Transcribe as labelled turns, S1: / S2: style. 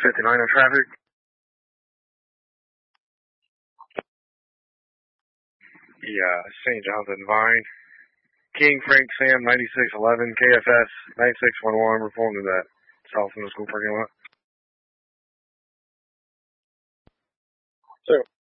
S1: 59 on traffic. Yeah, St. Jonathan Vine. King Frank Sam 9611 KFS 9611 reporting to that south from the school parking lot. So